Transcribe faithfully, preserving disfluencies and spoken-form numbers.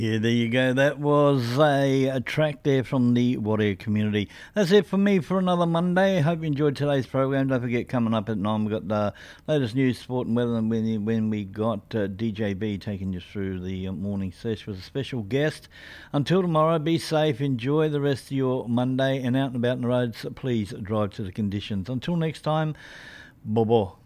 Yeah, there you go. That was a, a track there from the Warrior community. That's it for me for another Monday. Hope you enjoyed today's program. Don't forget, coming up at nine, we've got the latest news, sport and weather, and when, when we got uh, D J B taking you through the uh, morning sesh with a special guest. Until tomorrow, be safe, enjoy the rest of your Monday, and out and about on the roads, please drive to the conditions. Until next time, bobo.